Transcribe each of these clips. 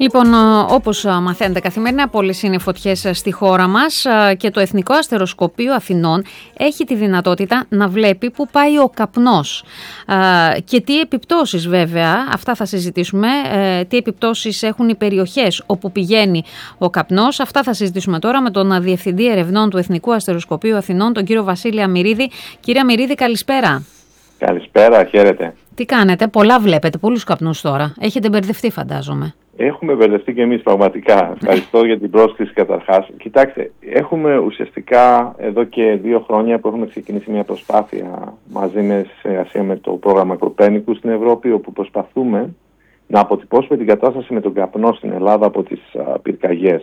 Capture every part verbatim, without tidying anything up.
Λοιπόν, όπως μαθαίνετε καθημερινά, πολλές είναι οι φωτιές στη χώρα μας και το Εθνικό Αστεροσκοπείο Αθηνών έχει τη δυνατότητα να βλέπει που πάει ο καπνός και τι επιπτώσεις, βέβαια, αυτά θα συζητήσουμε, τι επιπτώσεις έχουν οι περιοχές όπου πηγαίνει ο καπνός. Αυτά θα συζητήσουμε τώρα με τον Διευθυντή Ερευνών του Εθνικού Αστεροσκοπείου Αθηνών, τον κύριο Βασίλη Αμυρίδη. Κύριε Αμυρίδη, καλησπέρα. Καλησπέρα, χαίρετε. Τι κάνετε, πολλά βλέπετε, πολλούς καπνούς τώρα. Έχετε μπερδευτεί, φαντάζομαι. Έχουμε μπερδευτεί και εμείς πραγματικά. Ευχαριστώ για την πρόσκληση καταρχάς. Κοιτάξτε, έχουμε ουσιαστικά εδώ και δύο χρόνια που έχουμε ξεκινήσει μια προσπάθεια μαζί με συνεργασία με το πρόγραμμα Κοπέρνικου στην Ευρώπη, όπου προσπαθούμε να αποτυπώσουμε την κατάσταση με τον καπνό στην Ελλάδα από τις α, πυρκαγιές.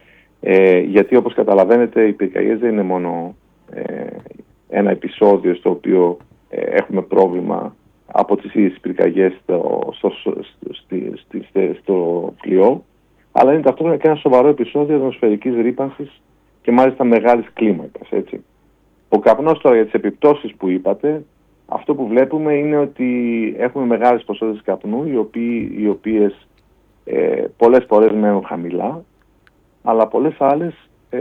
Ε, γιατί όπως καταλαβαίνετε, οι πυρκαγιές δεν είναι μόνο ε, ένα επεισόδιο στο οποίο ε, έχουμε πρόβλημα από τις ίδιες πυρκαγιές στο, στο, στο, στο, στο πλοίο, αλλά είναι ταυτόχρονα και ένα σοβαρό επεισόδιο ατμοσφαιρικής ρύπανσης και μάλιστα μεγάλης κλίμακας, έτσι. Ο καπνός τώρα, για τις επιπτώσεις που είπατε, αυτό που βλέπουμε είναι ότι έχουμε μεγάλες ποσότητες καπνού, οι, οποίοι, οι οποίες ε, πολλές φορές μένουν χαμηλά, αλλά πολλές άλλες ε,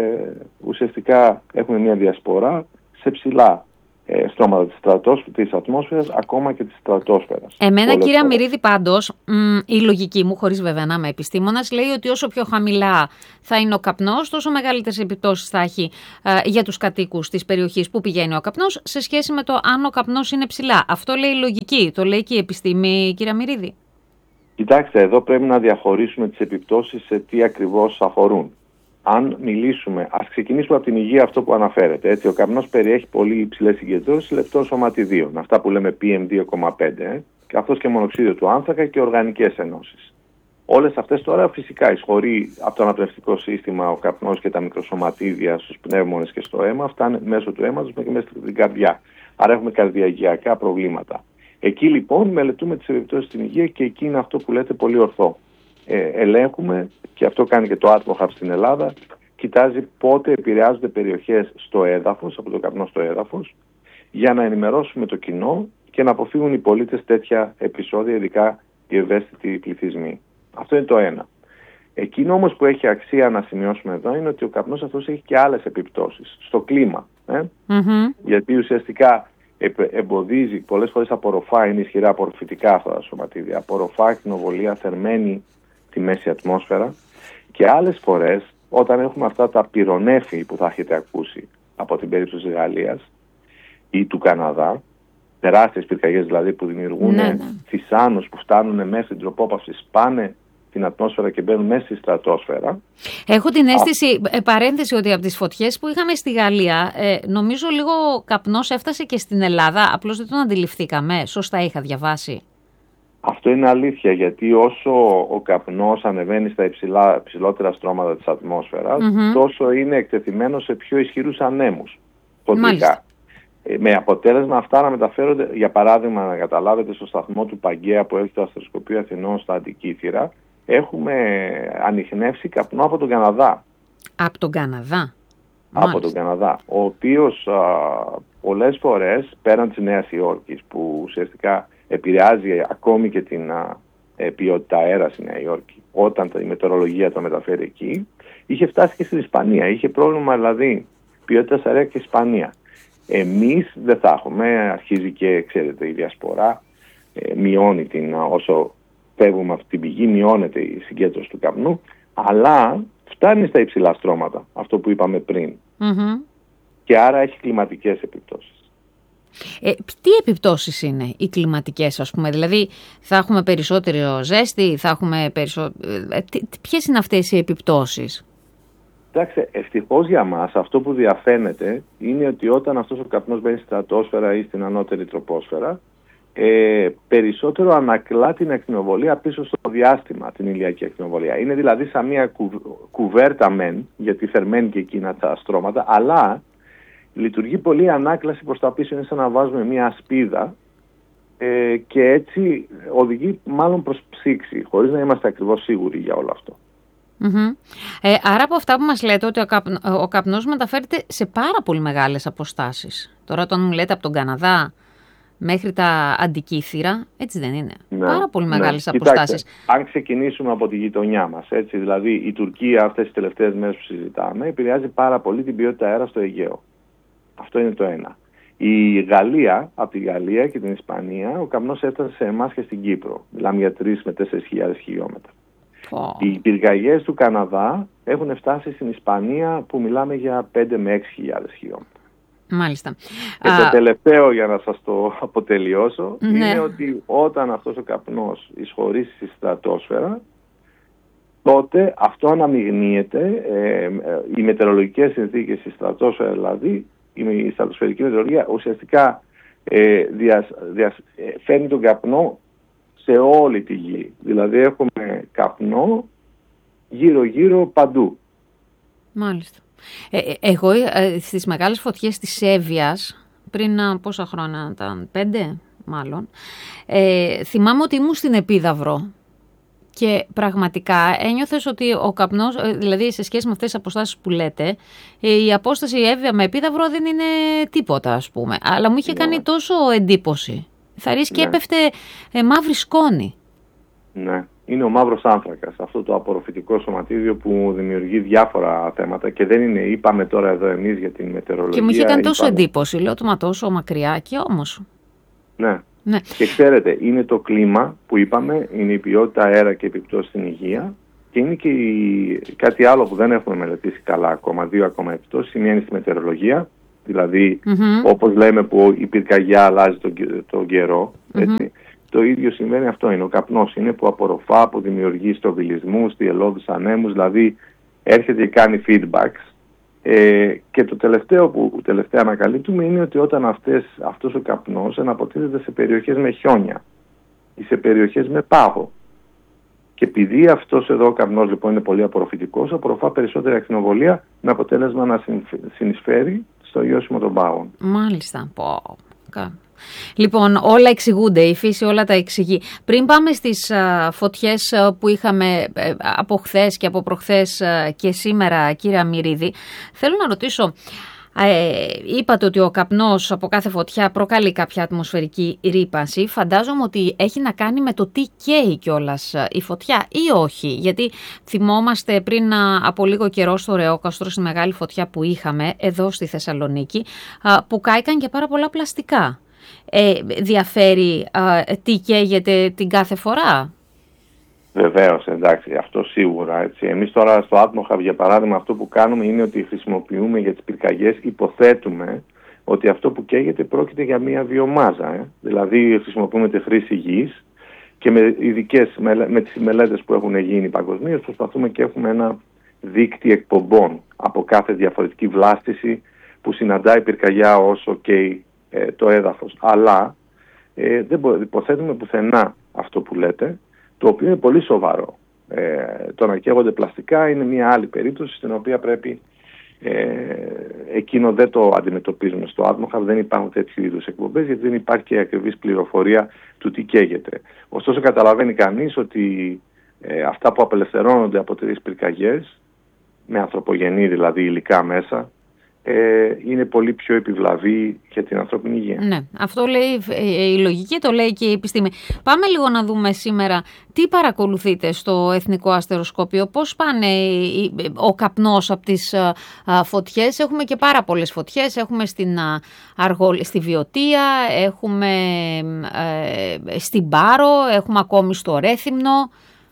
ουσιαστικά έχουμε μια διασπορά σε ψηλά στρώματα της, στρατός, της ατμόσφαιρας, ακόμα και της στρατόσφαιρας. Εμένα, κύριε φορές. Αμυρίδη, πάντως, μ, η λογική μου, χωρίς βέβαια να είμαι επιστήμονας, λέει ότι όσο πιο χαμηλά θα είναι ο καπνός, τόσο μεγαλύτερες επιπτώσεις θα έχει ε, για τους κατοίκους της περιοχής που πηγαίνει ο καπνός, σε σχέση με το αν ο καπνός είναι ψηλά. Αυτό λέει η λογική. Το λέει και η επιστήμη, κύριε Αμυρίδη. Κοιτάξτε, εδώ πρέπει να διαχωρίσουμε τις επιπτώσεις σε τι ακριβώς αφορούν. Αν μιλήσουμε, ας ξεκινήσουμε από την υγεία, αυτό που αναφέρεται. Έτσι, ο καπνός περιέχει πολύ υψηλές συγκεντρώσεις λεπτών σωματιδίων, αυτά που λέμε πι εμ δύο κόμμα πέντε, καθώς και μονοξίδιο του άνθρακα και οργανικές ενώσεις. Όλες αυτές τώρα φυσικά εισχωρεί από το αναπνευστικό σύστημα ο καπνός και τα μικροσωματίδια στους πνεύμονες και στο αίμα, φτάνει μέσω του αίματος και μέσα στην καρδιά. Άρα έχουμε καρδιαγειακά προβλήματα. Εκεί λοιπόν μελετούμε τις επιπτώσεις στην υγεία και εκεί είναι αυτό που λέτε πολύ ορθό. Ε, ελέγχουμε, και αυτό κάνει και το Άτμοχαπ στην Ελλάδα, κοιτάζει πότε επηρεάζονται περιοχές στο έδαφος, από το καπνό στο έδαφος, για να ενημερώσουμε το κοινό και να αποφύγουν οι πολίτες τέτοια επεισόδια, ειδικά οι ευαίσθητοι πληθυσμοί. Αυτό είναι το ένα. Εκείνο όμως που έχει αξία να σημειώσουμε εδώ είναι ότι ο καπνός αυτός έχει και άλλες επιπτώσεις στο κλίμα. Ε? Mm-hmm. Γιατί ουσιαστικά εμποδίζει, πολλές φορές απορροφά, είναι ισχυρά απορροφητικά αυτά τα σωματίδια, απορροφά, ακτινοβολία, θερμαίνει τη μέση ατμόσφαιρα, και άλλες φορές όταν έχουμε αυτά τα πυρονέφη που θα έχετε ακούσει από την περίπτωση της Γαλλίας ή του Καναδά, τεράστιες πυρκαγιές δηλαδή που δημιουργούν ναι, ναι. θυσάνους που φτάνουν μέσα στην τροπόπαυση, σπάνε την ατμόσφαιρα και μπαίνουν μέσα στη στρατόσφαιρα. Έχω την αίσθηση, Α... παρένθεση, ότι από τις φωτιές που είχαμε στη Γαλλία, ε, νομίζω λίγο καπνός έφτασε και στην Ελλάδα, απλώς δεν τον αντιληφθήκαμε. Σωστά είχα διαβάσει? Αυτό είναι αλήθεια, γιατί όσο ο καπνός ανεβαίνει στα υψηλά, υψηλότερα στρώματα της ατμόσφαιρας, mm-hmm. τόσο είναι εκτεθειμένος σε πιο ισχυρούς ανέμους. Ποντικά. Ε, με αποτέλεσμα αυτά να μεταφέρονται, για παράδειγμα, να καταλάβετε, στο σταθμό του Παγκαία που έχει το Αστεροσκοπείο Αθηνών στα Αντικήθυρα, έχουμε ανιχνεύσει καπνό από τον Καναδά. Από τον Καναδά. Από Μάλιστα. τον Καναδά, ο οποίος α, πολλές φορές, πέραν της Νέας Υόρκης, που ουσιαστικά επηρεάζει ακόμη και την α, ε, ποιότητα αέρα στη Νέα Υόρκη, όταν η μετεωρολογία το μεταφέρει εκεί, είχε φτάσει και στην Ισπανία. Είχε πρόβλημα δηλαδή ποιότητας αέρα και Ισπανία. Εμείς δεν θα έχουμε, αρχίζει και ξέρετε η διασπορά, ε, μειώνει την, όσο φεύγουμε αυτή την πηγή, μειώνεται η συγκέντρωση του καπνού, αλλά φτάνει στα υψηλά στρώματα, αυτό που είπαμε πριν. Mm-hmm. Και άρα έχει κλιματικές επιπτώσεις. Ε, τι επιπτώσεις είναι οι κλιματικές, ας πούμε? Δηλαδή θα έχουμε περισσότερο ζέστη, θα έχουμε περισσότερο... Ε, ποιες είναι αυτές οι επιπτώσεις? Κοιτάξτε, ευτυχώς για μας αυτό που διαφαίνεται είναι ότι όταν αυτός ο καπνός μπαίνει στη στρατόσφαιρα ή στην ανώτερη τροπόσφαιρα, ε, περισσότερο ανακλά την ακτινοβολία πίσω στο διάστημα, την ηλιακή ακτινοβολία. Είναι δηλαδή σαν μια κουβ, κουβέρτα μεν, γιατί θερμαίνει και εκείνα τα στρώματα, αλλά λειτουργεί πολύ ανάκλαση προς τα πίσω, είναι σαν να βάζουμε μια ασπίδα ε, και έτσι οδηγεί μάλλον προς ψήξη, χωρίς να είμαστε ακριβώς σίγουροι για όλο αυτό. Mm-hmm. Ε, άρα από αυτά που μας λέτε ότι ο, καπνο, ο καπνός μεταφέρεται σε πάρα πολύ μεγάλες αποστάσεις. Τώρα όταν μου λέτε από τον Καναδά, μέχρι τα Αντικήθυρα, έτσι δεν είναι? Ναι, πάρα πολύ μεγάλες ναι. αποστάσεις. Κοιτάξτε, αν ξεκινήσουμε από τη γειτονιά μας, έτσι, δηλαδή η Τουρκία αυτές τις τελευταίες μέρες που συζητάμε επηρεάζει πάρα πολύ την ποιότητα αέρα στο Αιγαίο. Αυτό είναι το ένα. Η Γαλλία, από τη Γαλλία και την Ισπανία, ο καπνός έφτασε σε εμάς και στην Κύπρο. Μιλάμε για τρεις με τέσσερις χιλιάδες χιλιόμετρα. Oh. Οι πυρκαγιές του Καναδά έχουν φτάσει στην Ισπανία που μιλάμε για πέντε με έξι χιλιάδες χιλιόμετρα. Μάλιστα. Και Α... το τελευταίο, για να σας το αποτελειώσω, ναι. είναι ότι όταν αυτός ο καπνός εισχωρήσει στη στρατόσφαιρα, τότε αυτό αναμειγνύεται, ε, ε, οι μετεωρολογικές συνθήκες στη στρατόσφαιρα, δηλαδή η στρατοσφαιρική μετεωρολογία ουσιαστικά ε, διας, διας, ε, φέρνει τον καπνό σε όλη τη γη. Δηλαδή έχουμε καπνό γύρω-γύρω παντού. Μάλιστα. Ε, εγώ ε, στις μεγάλες φωτιές της Εύβοιας, πριν πόσα χρόνια ήταν, πέντε μάλλον, ε, θυμάμαι ότι ήμουν στην Επίδαυρο και πραγματικά ένιωθες ότι ο καπνός, δηλαδή σε σχέση με αυτές τις αποστάσεις που λέτε, η απόσταση Εύβοια με Επίδαυρο δεν είναι τίποτα, ας πούμε. Αλλά μου είχε ναι. κάνει τόσο εντύπωση. Θα ρίξει ναι. και έπεφτε ε, μαύρη σκόνη. Ναι. Είναι ο μαύρος άνθρακας, αυτό το απορροφητικό σωματίδιο που δημιουργεί διάφορα θέματα και δεν είναι, είπαμε τώρα εδώ εμείς για την μετεωρολογία. Και μου είχε κάνει τόσο είπαμε... εντύπωση, λέω το μα τόσο μακριά και όμως. Ναι. ναι. Και ξέρετε, είναι το κλίμα που είπαμε, είναι η ποιότητα αέρα και επιπτώσεις στην υγεία και είναι και η... κάτι άλλο που δεν έχουμε μελετήσει καλά ακόμα, δύο ακόμα επιπτώσεις. Η μία είναι στη μετεωρολογία, δηλαδή mm-hmm. όπως λέμε που η πυρκαγιά αλλάζει τον, τον καιρό, έτσι. Mm-hmm. Το ίδιο συμβαίνει αυτό, είναι ο καπνός, είναι που απορροφά, που δημιουργεί στροβιλισμούς, διελώδους ανέμους, δηλαδή έρχεται και κάνει feedbacks. Ε, και το τελευταίο που τελευταία ανακαλύπτουμε είναι ότι όταν αυτές, αυτός ο καπνός αναποτίθεται σε περιοχές με χιόνια ή σε περιοχές με πάγο. Και επειδή αυτός εδώ ο καπνός λοιπόν είναι πολύ απορροφητικός, απορροφά περισσότερη ακτινοβολία με αποτέλεσμα να συνεισφέρει στο λιώσιμο των πάγων. Μάλιστα. Πω. Λοιπόν, όλα εξηγούνται, η φύση όλα τα εξηγεί. Πριν πάμε στις α, φωτιές α, που είχαμε ε, από χθες και από προχθές α, και σήμερα, κύριε Αμμυρίδη, θέλω να ρωτήσω, ε, είπατε ότι ο καπνός από κάθε φωτιά προκαλεί κάποια ατμοσφαιρική ρύπανση. Φαντάζομαι ότι έχει να κάνει με το τι καίει κιόλας η φωτιά ή όχι. Γιατί θυμόμαστε πριν α, από λίγο καιρό στο Ρεόκαστρο, στη μεγάλη φωτιά που είχαμε εδώ στη Θεσσαλονίκη, α, που κάηκαν και πάρα πολλά πλαστικά. Ε, διαφέρει α, τι καίγεται την κάθε φορά? Βεβαίως, εντάξει, αυτό σίγουρα. Έτσι. Εμείς τώρα στο Άτμοχαβ, για παράδειγμα, αυτό που κάνουμε είναι ότι χρησιμοποιούμε για τις πυρκαγιές, υποθέτουμε ότι αυτό που καίγεται πρόκειται για μια βιομάζα. Ε. Δηλαδή χρησιμοποιούμε τη χρήση γης και με, ειδικές, με, με τις μελέτες που έχουν γίνει παγκοσμίως προσπαθούμε και έχουμε ένα δίκτυο εκπομπών από κάθε διαφορετική βλάστηση που συναντάει η πυρκαγιά όσο καίει ε, το έδαφος. Αλλά ε, δεν μπο, υποθέτουμε πουθενά αυτό που λέτε, το οποίο είναι πολύ σοβαρό. Ε, το να καίγονται πλαστικά είναι μια άλλη περίπτωση στην οποία πρέπει, ε, εκείνο δεν το αντιμετωπίζουμε στο Άτμοχαβ, δεν υπάρχουν τέτοιου είδους εκπομπές γιατί δεν υπάρχει και ακριβής πληροφορία του τι καίγεται. Ωστόσο καταλαβαίνει κανείς ότι ε, αυτά που απελευθερώνονται από τις πυρκαγιές, με ανθρωπογενή δηλαδή υλικά μέσα, Ε, είναι πολύ πιο επιβλαβή για την ανθρώπινη υγεία. Ναι, αυτό λέει η λογική, το λέει και η επιστήμη. Πάμε λίγο να δούμε σήμερα τι παρακολουθείτε στο Εθνικό Αστεροσκόπιο, πώς πάνε ο καπνός από τις φωτιές. Έχουμε και πάρα πολλές φωτιές, έχουμε στην Αργολ, στη Βιωτία, έχουμε ε, στην Πάρο, έχουμε ακόμη στο Ρέθυμνο.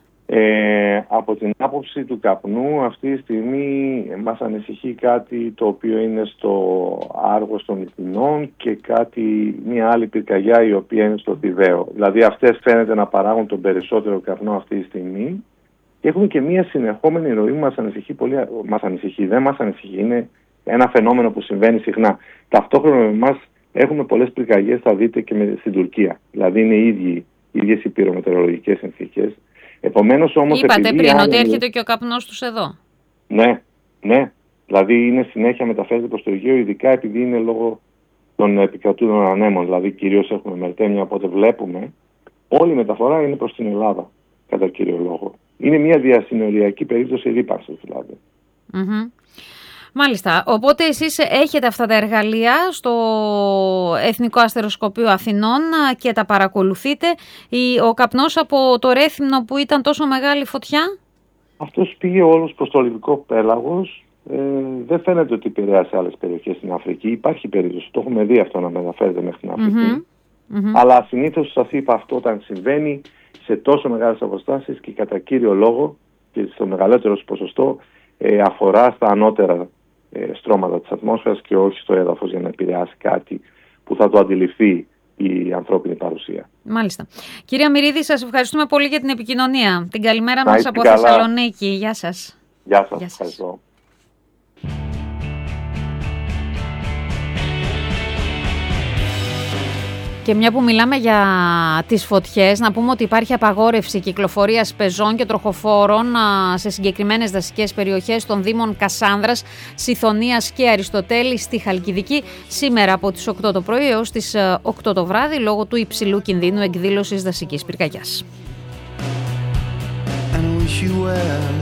Ε, από την άποψη του καπνού αυτή τη στιγμή μας ανησυχεί κάτι το οποίο είναι στο Άργος των Ιθινών και κάτι, μια άλλη πυρκαγιά η οποία είναι στο Θηβαίο. Δηλαδή αυτές φαίνεται να παράγουν τον περισσότερο καπνό αυτή τη στιγμή και έχουμε και μια συνεχόμενη ροή που μας ανησυχεί πολύ, μας ανησυχεί, δεν μας ανησυχεί, είναι ένα φαινόμενο που συμβαίνει συχνά. Ταυτόχρονα με εμάς έχουμε πολλές πυρκαγιές, θα δείτε και με, στην Τουρκία, δηλαδή είναι οι ίδιοι, οι ίδιες οι πυρομετεωρολογικές συνθήκες. Επομένως, όμως, είπατε πριν άλλοι... ότι έρχεται και ο καπνός τους εδώ. Ναι, ναι. Δηλαδή είναι συνέχεια μεταφέρεται προς το Αιγαίο, ειδικά επειδή είναι λόγω των επικρατούντων ανέμων. Δηλαδή κυρίως έχουμε μερτέμια, οπότε βλέπουμε όλη η μεταφορά είναι προς την Ελλάδα, κατά κύριο λόγο. Είναι μια διασυνοριακή περίπτωση ρύπανσης δηλαδή. Mm-hmm. Μάλιστα. Οπότε εσείς έχετε αυτά τα εργαλεία στο Εθνικό Αστεροσκοπείο Αθηνών και τα παρακολουθείτε. Ο καπνός από το Ρέθυμνο που ήταν τόσο μεγάλη φωτιά? Αυτός πήγε όλος προς το Λιβικό πέλαγος. Ε, δεν φαίνεται ότι επηρέασε άλλες περιοχές στην Αφρική. Υπάρχει περίπτωση, το έχουμε δει αυτό να μεταφέρεται μέχρι την Αφρική. Mm-hmm. Mm-hmm. Αλλά συνήθως σας είπα αυτό όταν συμβαίνει σε τόσο μεγάλες αποστάσεις και κατά κύριο λόγο και στο μεγαλύτερο ποσοστό ε, αφορά στα ανώτερα ε, στρώματα της ατμόσφαιρας και όχι στο έδαφος για να επηρεάσει κάτι που θα το αντιληφθεί η ανθρώπινη παρουσία. Μάλιστα. Κυρία Μυρίδη, σας ευχαριστούμε πολύ για την επικοινωνία. Την καλημέρα μας από καλά. Θεσσαλονίκη. Γεια σας. Γεια σας. Γεια σας. Ευχαριστώ. Και μια που μιλάμε για τις φωτιές, να πούμε ότι υπάρχει απαγόρευση κυκλοφορίας πεζών και τροχοφόρων σε συγκεκριμένες δασικές περιοχές των δήμων Κασάνδρας, Σιθωνίας και Αριστοτέλη στη Χαλκιδική σήμερα από τις οκτώ το πρωί έως τις οκτώ το βράδυ λόγω του υψηλού κινδύνου εκδήλωσης δασικής πυρκαγιάς.